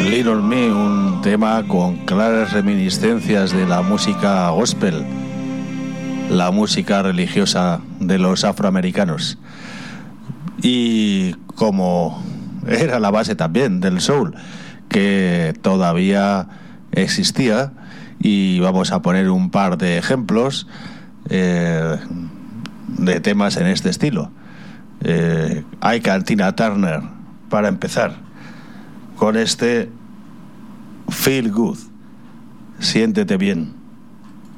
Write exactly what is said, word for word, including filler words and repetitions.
Lean on Me, un tema con claras reminiscencias de la música gospel, la música religiosa de los afroamericanos, y como era la base también del soul, que todavía existía. Y vamos a poner un par de ejemplos eh, de temas en este estilo. eh, Ike and Tina Turner, para empezar, con este Feel Good, siéntete bien.